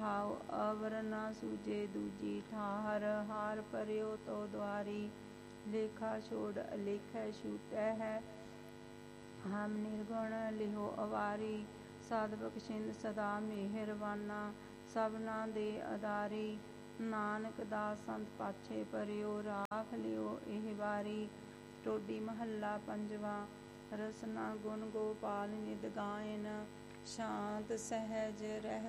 ਰਹਾਉ ਅਵਰ ਨਾ ਸੂਝੇ ਦੂਜੀ ਠਾਹਰ ਹਾਰ ਪਰਿਓ ਤੋ ਦੁਆਰੀ ਲੇਖਾ ਛੋੜ ਅਲੇਖੈ ਛੂਟੈ ਹੈ ਹਮ ਨਿਰਗੁਣ ਲਿਹੋ ਅਵਾਰੀ ਸਦ ਬਖਸ਼ਿੰਦ ਸਦਾ ਮਿਹਰਬਾਨਾ ਸਭਨਾ ਦੇ ਆਧਾਰੀ ਨਾਨਕ ਦਾਸ ਸੰਤ ਪਾਛੇ ਪਰਿਓ ਰਾਖ ਲਿਓ ਇਹ ਵਾਰੀ। ਟੋਡੀ ਮਹੱਲਾ ਪੰਜਵਾ। ਰਸਨਾ ਗੁਣ ਗੋਪਾਲ ਨਿਦ ਗਾਇਨ ਸ਼ਾਂਤ ਸਹਿਜ ਰਹਿ